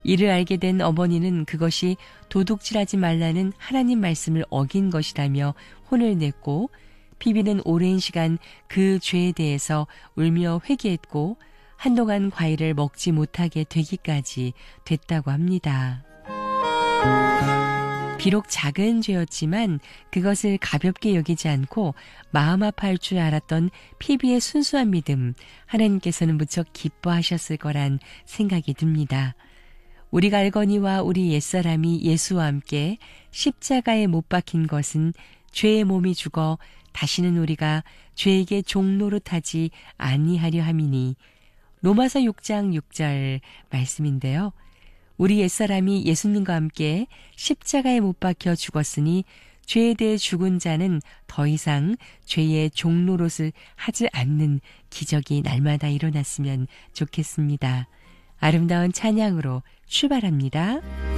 이를 알게 된 어머니는 그것이 도둑질하지 말라는 하나님 말씀을 어긴 것이라며 혼을 냈고, 피비는 오랜 시간 그 죄에 대해서 울며 회개했고 한동안 과일을 먹지 못하게 되기까지 됐다고 합니다. 비록 작은 죄였지만 그것을 가볍게 여기지 않고 마음 아파할 줄 알았던 피비의 순수한 믿음, 하나님께서는 무척 기뻐하셨을 거란 생각이 듭니다. 우리가 알거니와 우리 옛사람이 예수와 함께 십자가에 못 박힌 것은 죄의 몸이 죽어 다시는 우리가 죄에게 종노릇하지 아니하려 함이니, 로마서 6장 6절 말씀인데요. 우리 옛사람이 예수님과 함께 십자가에 못 박혀 죽었으니 죄에 대해 죽은 자는 더 이상 죄의 종노릇을 하지 않는 기적이 날마다 일어났으면 좋겠습니다. 아름다운 찬양으로 출발합니다.